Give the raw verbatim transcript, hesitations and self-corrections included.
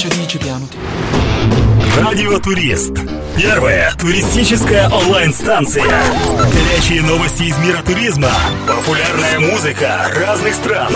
ce dici piano? Радио Турист. Первая туристическая онлайн-станция. Горячие новости из мира туризма. Популярная музыка разных стран.